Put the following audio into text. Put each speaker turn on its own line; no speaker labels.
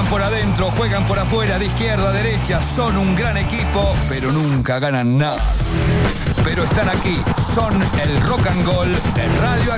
por adentro, juegan por afuera, de izquierda a derecha, son un gran equipo, pero nunca ganan nada. Pero están aquí, son el Rock and Roll de Radio